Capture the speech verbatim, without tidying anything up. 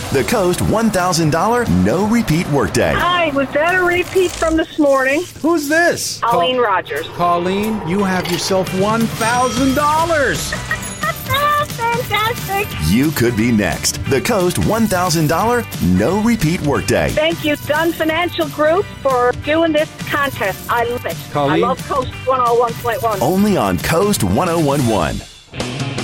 the Coast one thousand dollars no repeat workday. Hi, was that a repeat from this morning? Who's this? Colleen Col- Rogers. Colleen, you have yourself one thousand dollars. Fantastic. You could be next. The Coast one thousand dollars no repeat workday. Thank you, Dunn Financial Group, for doing this contest. I love it. Colleen? I love Coast one oh one point one. Only on Coast one oh one point one.